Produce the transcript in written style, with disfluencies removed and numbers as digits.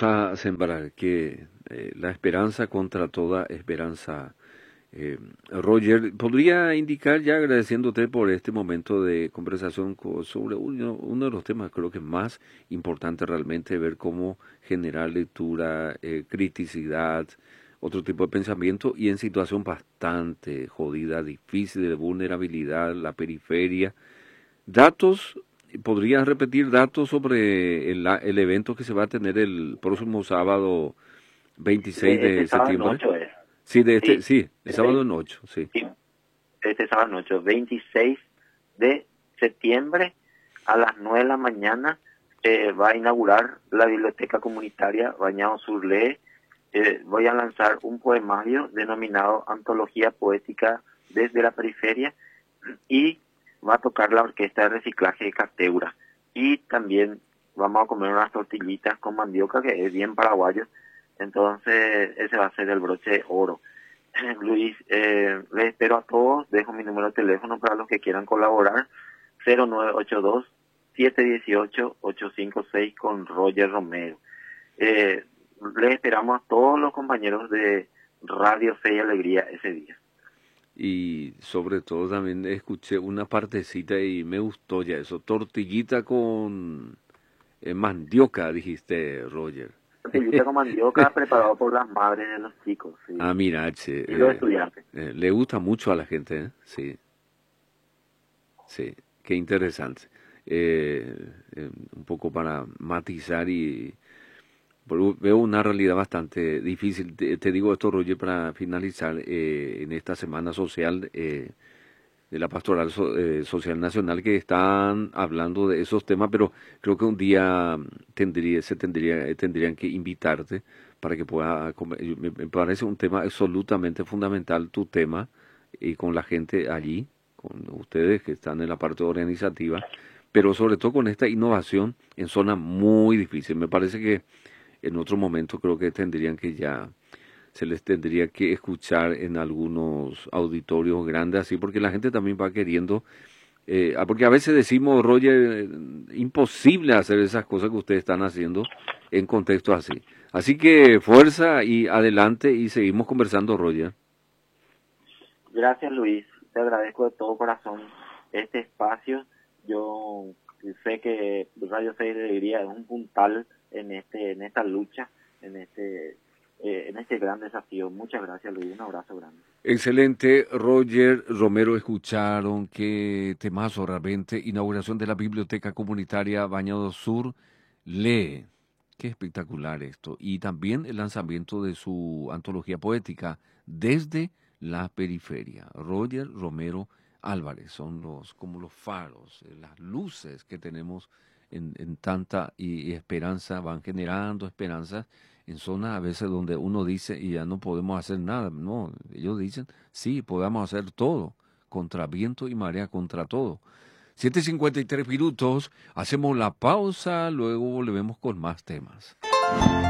Vamos a sembrar que la esperanza contra toda esperanza. Roger, ¿podría indicar, ya agradeciéndote por este momento de conversación sobre uno de los temas creo que más importante realmente, ver cómo generar lectura, criticidad, otro tipo de pensamiento y en situación bastante jodida, difícil de vulnerabilidad, la periferia? Datos, ¿podrías repetir datos sobre el evento que se va a tener el próximo sábado 26 De de este sábado en septiembre? 8 es. Sí, Sí, sí, el el sábado en 8, sí. sí, este sábado en 8, 26 de septiembre a las 9 de la mañana va a inaugurar la biblioteca comunitaria Bañado Sur Lee. Voy a lanzar un poemario denominado Antología Poética desde la Periferia y va a tocar la orquesta de reciclaje de Cateura. Y también vamos a comer unas tortillitas con mandioca, que es bien paraguayo. Entonces, ese va a ser el broche de oro. Luis, les espero a todos. Dejo mi número de teléfono para los que quieran colaborar. 0982-718-856 con Roger Romero. Les esperamos a todos los compañeros de Radio Fe y Alegría ese día. Y sobre todo también escuché una partecita y me gustó ya eso. Tortillita con mandioca, dijiste, Roger. Tortillita con mandioca preparado por las madres de los chicos, Ah, sí, mira, che, y los estudiantes. le gusta mucho a la gente, ¿eh? Sí, sí, qué interesante. Un poco para matizar y veo una realidad bastante difícil. Te digo esto, Roger, para finalizar, en esta semana social de la Pastoral Social Nacional, que están hablando de esos temas, pero creo que un día tendrían que invitarte para que pueda. Me parece un tema absolutamente fundamental tu tema, y con la gente allí, con ustedes que están en la parte organizativa, pero sobre todo con esta innovación en zona muy difícil. Me parece que en otro momento creo que tendrían que ya se les tendría que escuchar en algunos auditorios grandes así, porque la gente también va queriendo, porque a veces decimos, Roger, imposible hacer esas cosas que ustedes están haciendo en contextos así. Así que fuerza y adelante y seguimos conversando, Roger. Gracias, Luis. Te agradezco de todo corazón este espacio. Yo sé que Radio Fe y Alegría es un puntal en esta lucha, en este gran desafío. Muchas gracias, Luis. Un abrazo grande. Excelente, Roger Romero, escucharon qué temazo realmente, inauguración de la Biblioteca Comunitaria Bañado Sur, lee, qué espectacular esto, y también el lanzamiento de su antología poética, Desde la Periferia. Roger Romero Álvarez, son como los faros, las luces que tenemos en tanta y esperanza, van generando esperanzas en zonas a veces donde uno dice y ya no podemos hacer nada, no, ellos dicen, sí, podemos hacer todo, contra viento y marea, contra todo. 7:53 minutos, hacemos la pausa, luego volvemos con más temas.